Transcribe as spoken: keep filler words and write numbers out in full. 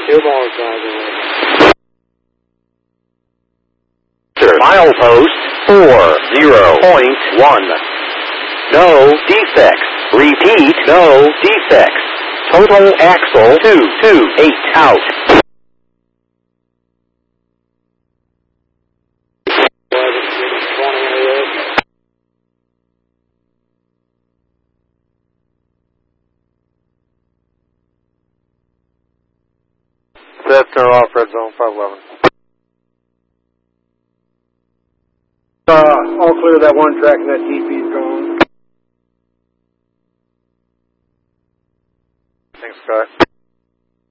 Two more driving. Milepost four zero point one. No defects. Repeat, no defects. Total axle two two eight out. That's turn off red zone five eleven. Uh, all clear that one track and that T P's gone.